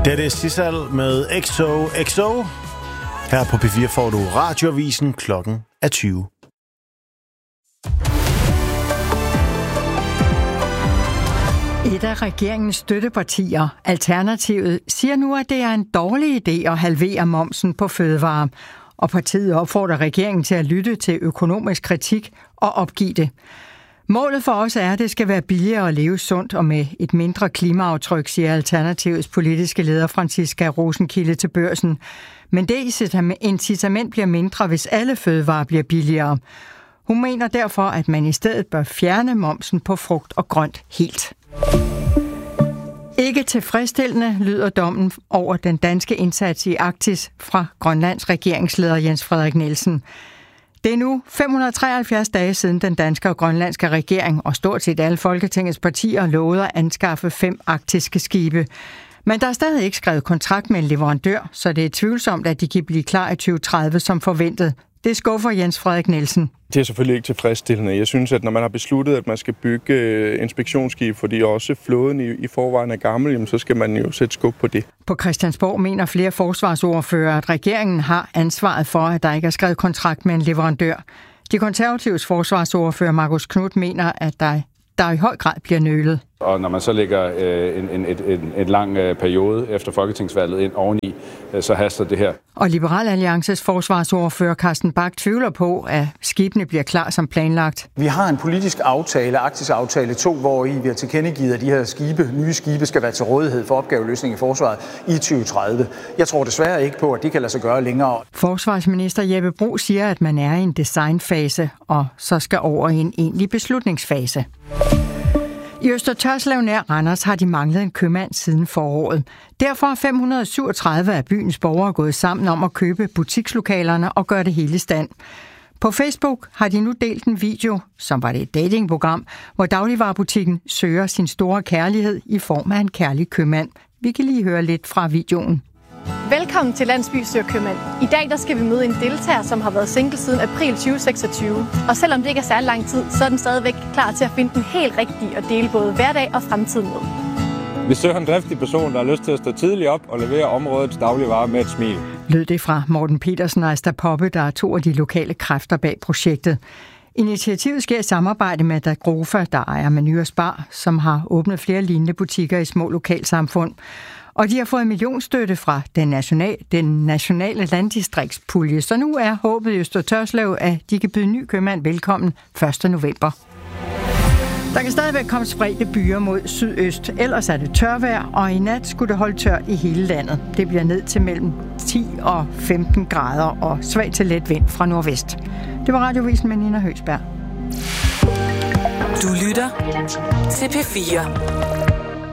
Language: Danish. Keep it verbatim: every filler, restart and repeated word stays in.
Det er Sissal med X O X O. Her på P fire får du Radioavisen, klokken er tyve. Et af regeringens støttepartier, Alternativet, siger nu, at det er en dårlig idé at halvere momsen på fødevarer. Og partiet opfordrer regeringen til at lytte til økonomisk kritik og opgive det. Målet for os er, at det skal være billigere at leve sundt og med et mindre klimaaftryk, siger Alternativets politiske leder Franciska Rosenkilde til Børsen. Men det incitament bliver mindre, hvis alle fødevarer bliver billigere. Hun mener derfor, at man i stedet bør fjerne momsen på frugt og grønt helt. Ikke tilfredsstillende lyder dommen over den danske indsats i Arktis fra Grønlands regeringsleder Jens Frederik Nielsen. Det er nu fem hundrede treoghalvfjerds dage siden den danske og grønlandske regering og stort set alle Folketingets partier lovede at anskaffe fem arktiske skibe. Men der er stadig ikke skrevet kontrakt med en leverandør, så det er tvivlsomt, at de kan blive klar i tyve tredive som forventet. Det skuffer Jens Frederik Nielsen. Det er selvfølgelig ikke tilfredsstillende. Jeg synes, at når man har besluttet, at man skal bygge inspektionsskib, fordi også flåden i, i forvejen er gammel, jamen, så skal man jo sætte skub på det. På Christiansborg mener flere forsvarsordfører, at regeringen har ansvaret for, at der ikke er skrevet kontrakt med en leverandør. De konservatives forsvarsordfører Marcus Knudt mener, at der der i høj grad bliver nølet. Og når man så lægger øh, en, en, en, en lang øh, periode efter folketingsvalget ind oveni, øh, så haster det her. Og Liberal Alliances forsvarsordfører Carsten Bach tvivler på, at skibene bliver klar som planlagt. Vi har en politisk aftale, Arktisk Aftale to, hvor i vi har tilkendegivet, at de her skibe, nye skibe skal være til rådighed for opgaveløsning i forsvaret i tyve tredive. Jeg tror desværre ikke på, at det kan lade sig gøre længere. Forsvarsminister Jeppe Bruus siger, at man er i en designfase, og så skal over i en egentlig beslutningsfase. I Øster Tørslev nær Randers har de manglet en købmand siden foråret. Derfor er fem hundrede syvogtredive af byens borgere gået sammen om at købe butikslokalerne og gøre det hele i stand. På Facebook har de nu delt en video, som var det et datingprogram, hvor dagligvarebutikken søger sin store kærlighed i form af en kærlig købmand. Vi kan lige høre lidt fra videoen. Velkommen til Landsby Søger Købmand. I dag der skal vi møde en deltager, som har været single siden april tyve seksogtyve. Og selvom det ikke er særlig lang tid, så er den stadigvæk klar til at finde den helt rigtige og dele både hverdag og fremtid med. Vi søger en driftig person, der har lyst til at stå tidligt op og levere områdets dagligvarer med et smil. Lød det fra Morten Petersen og Asta Poppe, der er to af de lokale kræfter bag projektet. Initiativet sker i samarbejde med Dagrofa, der ejer Meny og Spar, som har åbnet flere lignende butikker i små lokalsamfund. Og de har fået millionstøtte fra den nationale, den nationale landdistriktspulje, så nu er håbet i Øster Tørslev, at de kan byde ny købmand velkommen første november. Der kan stadigvæk komme spredte byer mod sydøst, ellers er det tørvejr, og i nat skulle det holde tørt i hele landet. Det bliver ned til mellem ti og femten grader og svag til let vind fra nordvest. Det var Radioavisen med Nina Høgsberg. Du lytter til P fire.